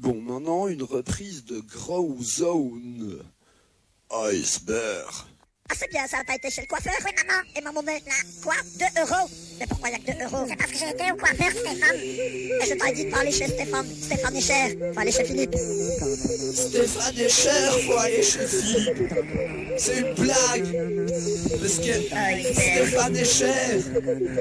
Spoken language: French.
Bon, maintenant, une reprise de Grow Zone. Iceberg. Ah, c'est bien ça, t'as été chez le coiffeur? Oui, maman. Et ma monnaie, là? Quoi? 2 euros? Mais pourquoi y a que 2 euros? C'est parce que j'ai été au coiffeur, Stéphane. Et je t'ai dit de pas aller chez Stéphane. Stéphane est cher. Faut aller chez Philippe. Stéphane est cher, faut aller chez Philippe. C'est une blague. Parce que Stéphane est cher.